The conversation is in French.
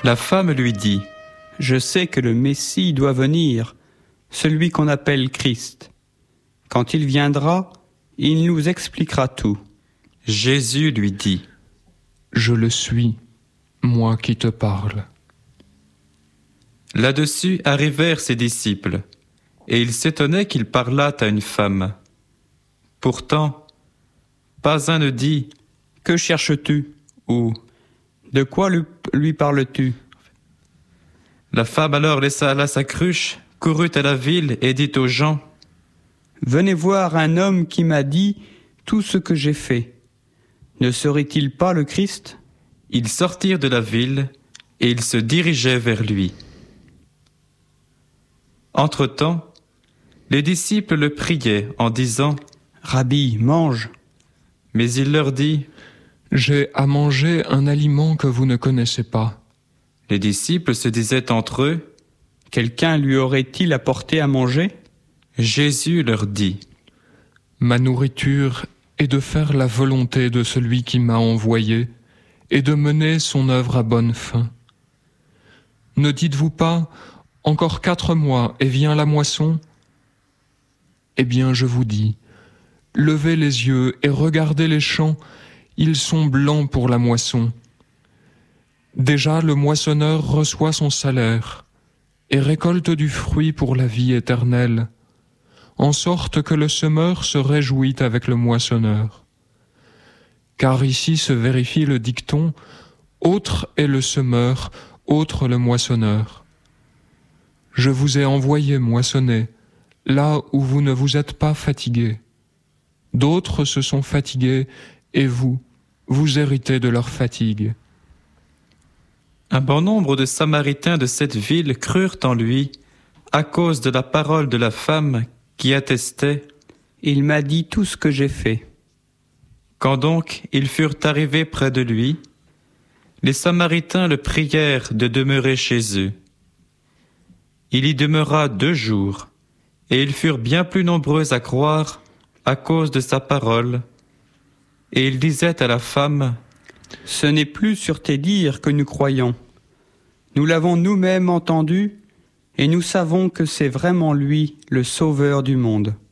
La femme lui dit : Je sais que le Messie doit venir, celui qu'on appelle Christ. Quand il viendra, il nous expliquera tout. Jésus lui dit : Je le suis, moi qui te parle. Là-dessus arrivèrent ses disciples, et ils s'étonnaient qu'il parlât à une femme. Pourtant, pas un ne dit : Que cherches-tu ? Ou de quoi lui parles-tu ? La femme alors laissa là sa cruche, courut à la ville et dit aux gens : Venez voir un homme qui m'a dit tout ce que j'ai fait. Ne serait-il pas le Christ ? Ils sortirent de la ville et ils se dirigeaient vers lui. Entre-temps, les disciples le priaient en disant : Rabbi, mange. Mais il leur dit : J'ai à manger un aliment que vous ne connaissez pas. Les disciples se disaient entre eux : Quelqu'un lui aurait-il apporté à manger ? Jésus leur dit : Ma nourriture est de faire la volonté de celui qui m'a envoyé et de mener son œuvre à bonne fin. Ne dites-vous pas : Encore 4 mois et vient la moisson ? Eh bien, je vous dis, levez les yeux et regardez les champs, ils sont blancs pour la moisson. Déjà, le moissonneur reçoit son salaire et récolte du fruit pour la vie éternelle, en sorte que le semeur se réjouit avec le moissonneur. Car ici se vérifie le dicton : autre est le semeur, autre le moissonneur. Je vous ai envoyé moissonner, là où vous ne vous êtes pas fatigués. D'autres se sont fatigués, et vous héritez de leur fatigue. Un bon nombre de Samaritains de cette ville crurent en lui à cause de la parole de la femme qui attestait : Il m'a dit tout ce que j'ai fait. Quand donc ils furent arrivés près de lui, les Samaritains le prièrent de demeurer chez eux. Il y demeura 2 jours, et ils furent bien plus nombreux à croire à cause de sa parole. Et il disait à la femme : Ce n'est plus sur tes dires que nous croyons. Nous l'avons nous-mêmes entendu, et nous savons que c'est vraiment lui, le Sauveur du monde.